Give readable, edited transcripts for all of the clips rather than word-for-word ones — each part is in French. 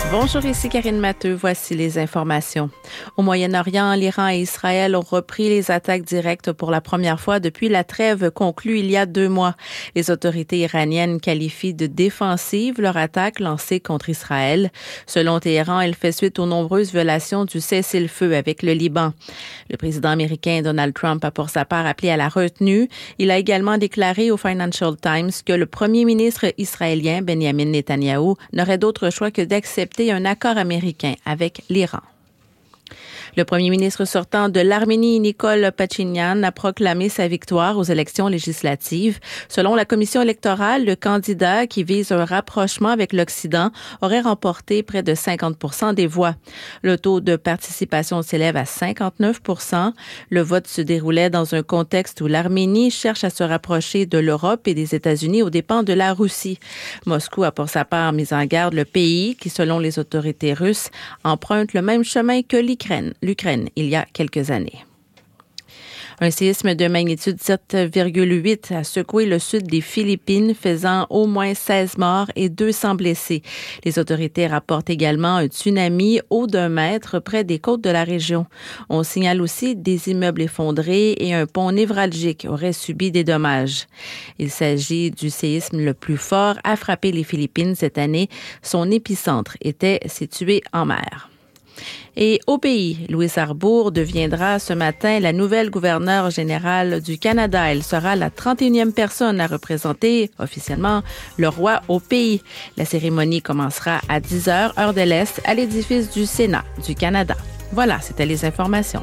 Bonjour, ici Karine Matteux. Voici les informations. Au Moyen-Orient, l'Iran et Israël ont repris les attaques directes pour la première fois depuis la trêve conclue il y a 2 mois. Les autorités iraniennes qualifient de défensive leur attaque lancée contre Israël. Selon Téhéran, elle fait suite aux nombreuses violations du cessez-le-feu avec le Liban. Le président américain Donald Trump a pour sa part appelé à la retenue. Il a également déclaré au Financial Times que le premier ministre israélien Benjamin Netanyahou n'aurait d'autre choix que d'accepter un accord américain avec l'Iran. Le premier ministre sortant de l'Arménie, Nikol Pachinian, a proclamé sa victoire aux élections législatives. Selon la commission électorale, le candidat qui vise un rapprochement avec l'Occident aurait remporté près de 50% des voix. Le taux de participation s'élève à 59%. Le vote se déroulait dans un contexte où l'Arménie cherche à se rapprocher de l'Europe et des États-Unis aux dépens de la Russie. Moscou a pour sa part mis en garde le pays qui, selon les autorités russes, emprunte le même chemin que l'Ukraine il y a quelques années. Un séisme de magnitude 7,8 a secoué le sud des Philippines, faisant au moins 16 morts et 200 blessés. Les autorités rapportent également un tsunami haut d'1 mètre près des côtes de la région. On signale aussi des immeubles effondrés et un pont névralgique aurait subi des dommages. Il s'agit du séisme le plus fort à frapper les Philippines cette année. Son épicentre était situé en mer. Et au pays, Louise Arbour deviendra ce matin la nouvelle gouverneure générale du Canada. Elle sera la 31e personne à représenter officiellement le roi au pays. La cérémonie commencera à 10h, heure de l'Est, à l'édifice du Sénat du Canada. Voilà, c'était les informations.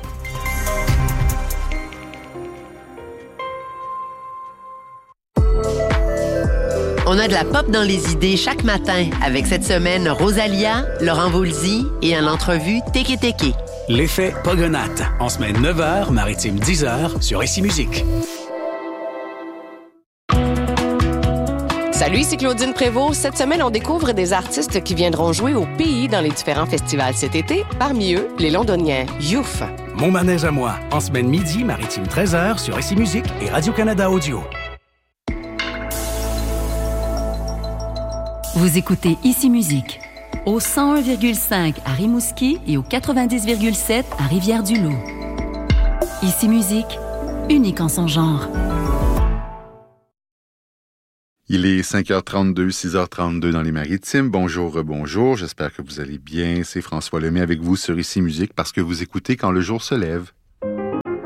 On a de la pop dans les idées chaque matin avec cette semaine Rosalia, Laurent Voulzy et en entrevue Teke Teke. L'effet Pogonate, en semaine 9h, maritime 10h sur ICI Musique. Salut, ici Claudine Prévost. Cette semaine, on découvre des artistes qui viendront jouer au pays dans les différents festivals cet été. Parmi eux, les Londoniens Youf. Mon manège à moi, en semaine midi, maritime 13h sur ICI Musique et Radio-Canada Audio. Vous écoutez ICI Musique au 101,5 à Rimouski et au 90,7 à Rivière-du-Loup. ICI Musique, unique en son genre. Il est 5h32, 6h32 dans les Maritimes. Bonjour, bonjour. J'espère que vous allez bien. C'est François Lemay avec vous sur ICI Musique parce que vous écoutez Quand le jour se lève.